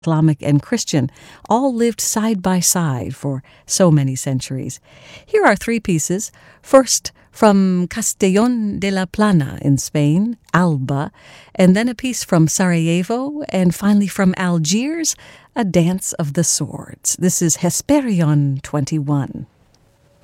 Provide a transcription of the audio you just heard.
Islamic and Christian, all lived side by side for so many centuries. Here are three pieces. First, from Castellón de la Plana in Spain, Alba, and then a piece from Sarajevo, and finally from Algiers, A Dance of the Swords. This is Hesperion 21.